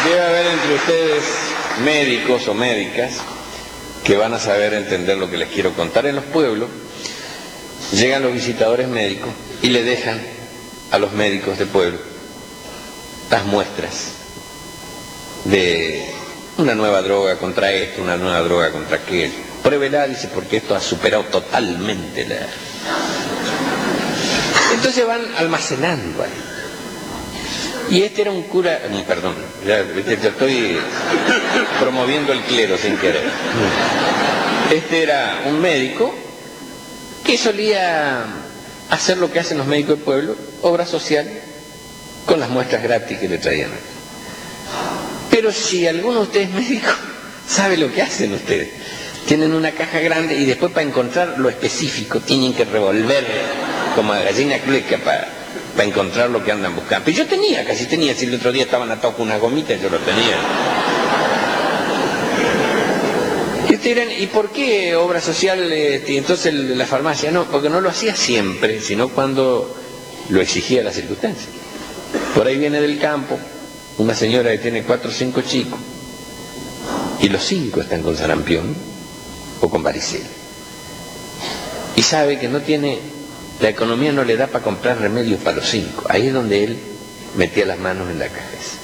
Debe haber entre ustedes médicos o médicas que van a saber entender lo que les quiero contar. En los pueblos llegan los visitadores médicos y le dejan a los médicos de pueblo las muestras de una nueva droga contra esto, una nueva droga contra aquel. Pruébela, dice, porque esto ha superado totalmente la... Entonces van almacenando ahí. Y este era un cura, perdón, ya estoy promoviendo el clero sin querer. Este era un médico que solía hacer lo que hacen los médicos del pueblo, obra social, con las muestras gratis que le traían. Pero si alguno de ustedes es médico, sabe lo que hacen ustedes. Tienen una caja grande y después para encontrar lo específico tienen que revolver como a gallina clueca para encontrar lo que andan buscando. Pero yo tenía, casi tenía, si el otro día estaban atados con una gomita, yo lo tenía. Y ustedes dirán, ¿y por qué obra social y entonces la farmacia? No, porque no lo hacía siempre, sino cuando lo exigía la circunstancia. Por ahí viene del campo una señora que tiene 4 o 5 chicos y los 5 están con sarampión o con varicela. Y sabe que no tiene... La economía no le da para comprar remedios para los 5. Ahí es donde él metía las manos en la cabeza.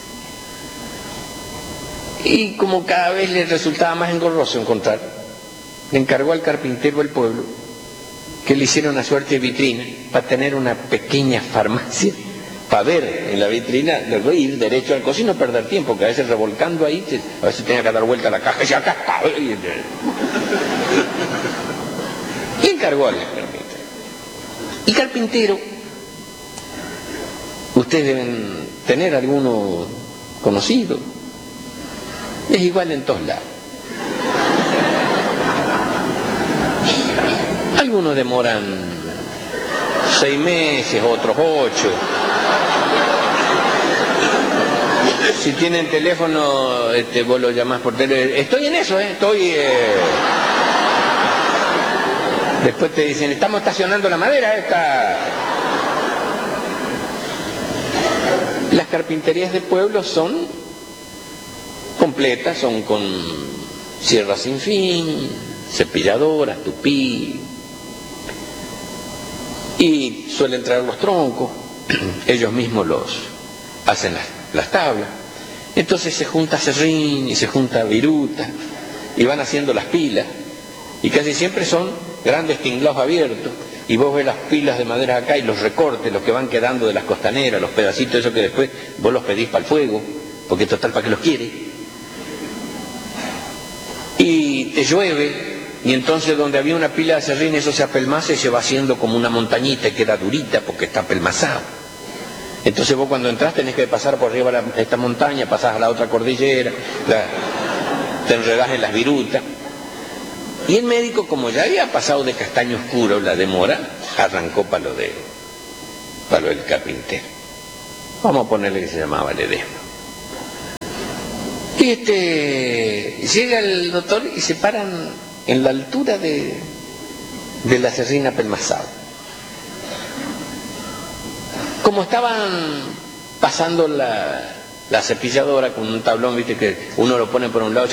Y como cada vez le resultaba más engorroso encontrar, le encargó al carpintero del pueblo que le hiciera una suerte de vitrina para tener una pequeña farmacia, para ver en la vitrina, luego ir derecho al coche y no perder tiempo, que a veces revolcando ahí, a veces tenía que dar vuelta a la caja y acá está. Y encargó al carpintero. Y carpintero, ustedes deben tener alguno conocido, es igual en todos lados. Algunos demoran 6 meses, otros 8. Si tienen teléfono, vos lo llamás por teléfono. Estoy en eso, estoy... Después te dicen, estamos estacionando la madera esta. Las carpinterías de pueblo son completas, son con sierras sin fin, cepilladoras, tupí, y suelen traer los troncos, ellos mismos los hacen las tablas. Entonces se junta serrín y se junta viruta y van haciendo las pilas, y casi siempre son grandes tinglados abiertos, y vos ves las pilas de madera acá y los recortes, los que van quedando de las costaneras, los pedacitos esos que después vos los pedís para el fuego, porque total, ¿para qué los quiere? Y te llueve, y entonces donde había una pila de serrín, eso se apelmaza y se va haciendo como una montañita y queda durita porque está apelmazado. Entonces vos cuando entras tenés que pasar por arriba de esta montaña, pasás a la otra cordillera, te enredás en las virutas. Y el médico, como ya había pasado de castaño oscuro la demora, arrancó para lo del carpintero. Vamos a ponerle que se llamaba Ledesma. Y llega el doctor y se paran en la altura de la serrina apelmazada. Como estaban pasando la cepilladora con un tablón, viste que uno lo pone por un lado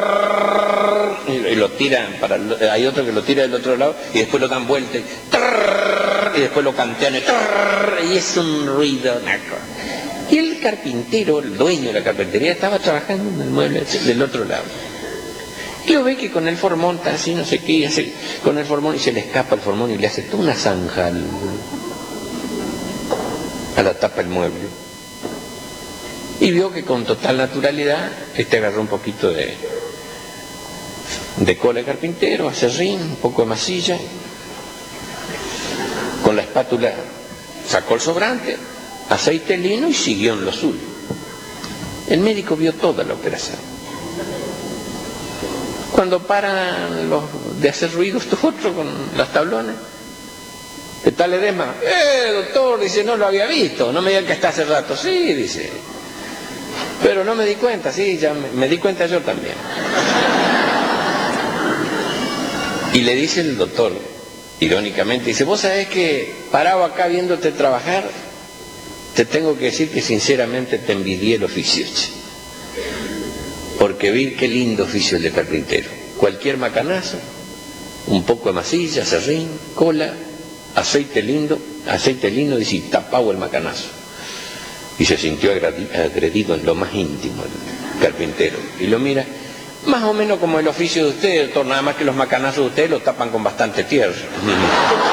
y lo tiran hay otro que lo tira del otro lado y después lo dan vuelta y después lo cantean y es un ruido. Y el carpintero, el dueño de la carpintería, estaba trabajando en el mueble del otro lado. Y lo ve que con el formón está así, no sé qué, hace con el formón y se le escapa el formón y le hace toda una zanja a la tapa del mueble. Y vio que con total naturalidad agarró un poquito de cola de carpintero, acerrín, un poco de masilla, con la espátula sacó el sobrante, aceite de lino y siguió en lo suyo. El médico vio toda la operación. Cuando paran de hacer ruido estos otros con las tablones, ¿qué tal Ledesma? Doctor, dice, no lo había visto, no me digan que está hace rato. Sí, dice, pero no me di cuenta. Sí, ya me di cuenta yo también. Y le dice el doctor, irónicamente, dice, vos sabés que parado acá viéndote trabajar, te tengo que decir que sinceramente te envidié el oficio. porque vi qué lindo oficio el de carpintero. Cualquier macanazo, un poco de masilla, serrín, cola, aceite lindo, dice, y tapado el macanazo. Y se sintió agredido en lo más íntimo el carpintero. Y lo mira, más o menos como el oficio de usted, doctor, nada más que los macanazos de usted los tapan con bastante tierra.